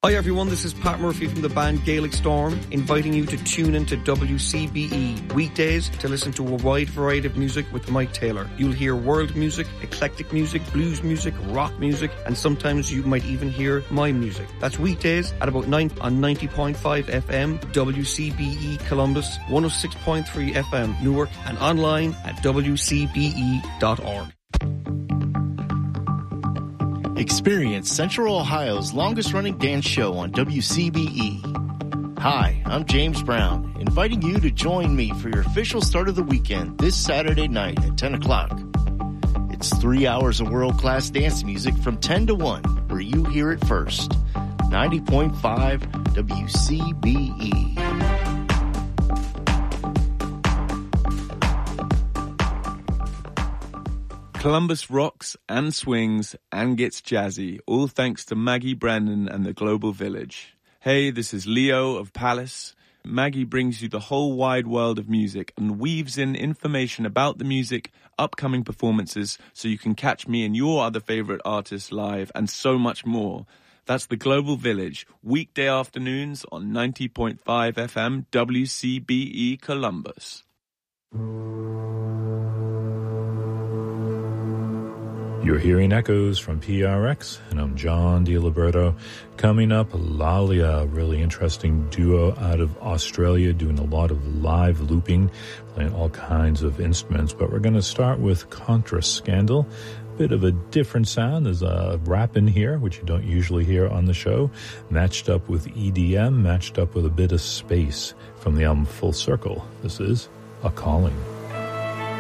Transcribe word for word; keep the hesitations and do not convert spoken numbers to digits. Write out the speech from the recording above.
Hi everyone, this is Pat Murphy from the band Gaelic Storm, inviting you to tune into W C B E weekdays to listen to a wide variety of music with Mike Taylor. You'll hear world music, eclectic music, blues music, rock music, and sometimes you might even hear my music. That's weekdays at about nine on ninety point five F M, W C B E Columbus, one oh six point three F M Newark, and online at w c b e dot org. Experience Central Ohio's longest-running dance show on W C B E. Hi, I'm James Brown, inviting you to join me for your official start of the weekend this Saturday night at ten o'clock. It's three hours of world-class dance music from ten to one, where you hear it first. ninety point five W C B E. Columbus rocks and swings and gets jazzy, all thanks to Maggie Brandon and the Global Village. Hey, this is Leo of Palace. Maggie brings you the whole wide world of music and weaves in information about the music, upcoming performances, so you can catch me and your other favorite artists live, and so much more. That's the Global Village, weekday afternoons on ninety point five F M W C B E Columbus. You're hearing echoes from P R X, and I'm John DiLiberto. Coming up, Lalia, a really interesting duo out of Australia, doing a lot of live looping, playing all kinds of instruments. But we're going to start with Contra Scandal. Bit of a different sound. There's a rap in here, which you don't usually hear on the show, matched up with E D M, matched up with a bit of space from the album Full Circle. This is A Calling.